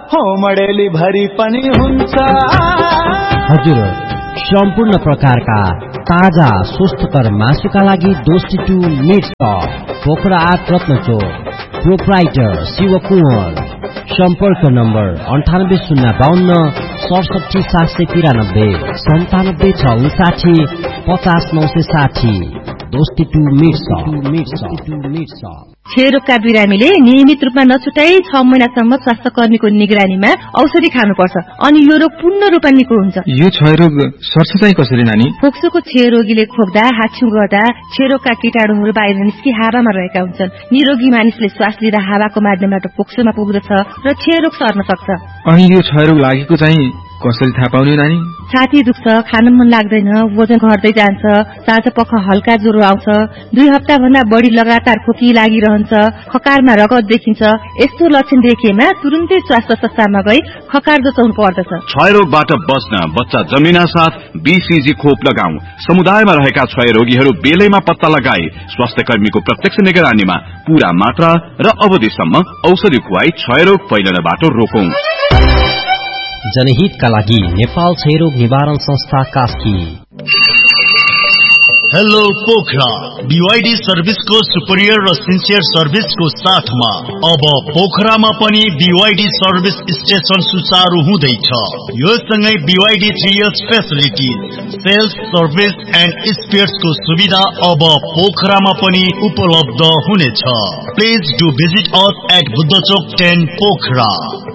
होमडेली भरि पनि हुन्छ। हजुर, सम्पूर्ण प्रकारका ताजा स्वस्थकर मासुका लागि दोस्ती to meet shop, Pokhara 8 रत्नचोक, proprietor Shiv Kunwar. सम्पर्क नम्बर 9805 67 793 97 659 50 960। दोस्ती टु मिट सप। क्षयरोगका बिरामीले नियमित रूपमा नछुटाई 6 महिनासम्म स्वास्थ्य कर्मीको निगरानीमा औषधि खानुपर्छ अनि यो रोग पूर्ण रूपमा निको हुन्छ। यो क्षयरोग सर्छ चाहिँ कसरी नानी? फोक्सोको क्षयरोगीले खोक्दा, हाछ्यु गर्दा क्षयरोगका कीटाणुहरू बाहिर निस्कि हावामा रहेका हुन्छन्। निरोगी मानिसले श्वास लिँदा हावाको माध्यमबाट फोक्सोमा पुग्दछ र क्षयरोग सर्न सक्छ। अनि यो क्षयरोग लागेको चाहिँ कसरी थाहा पाउने नानी? छाती दुख्छ, खान मन लाग्दैन, वजन घट्दै जान्छ, साँझपख हल्का ज्वरो आउँछ, 2 हप्ता भन्दा बढी लगातार खोकी लागिरहन्छ, खकारमा रगत देखिन्छ। यस्तो लक्षण देखिएमा तुरुन्तै स्वास्थ्य संस्थामा गई खकार जचाउनु पर्दछ। क्षयरोगबाट बच्न बच्चा जन्मिना साथ बीसीजी खोप लगाऊ। समुदायमा रहेका क्षयरोगीहरू बेलैमा पत्ता लगाए स्वास्थ्य कर्मीको प्रत्यक्ष निगरानीमा पूरा मात्रा र अवधिसम्म औषधि खुवाई क्षयरोग फैलनबाट रोकौं। जनहितका लागि नेपाल क्षयरोग निवारण संस्था Kaski. Hello Pokhara, BYD सर्भिसको superior र सिन्सियर सर्भिसको साथमा अब पोखरामा पनि BYD सर्भिस स्टेशन सुचारू हुँदैछ। यो सँगै BYD 3 years facility, sales, service and स्पेयर्सको सुविधा अब पोखरामा पनि उपलब्ध हुनेछ। Please do visit us at बुद्धचोक 10 Pokhara.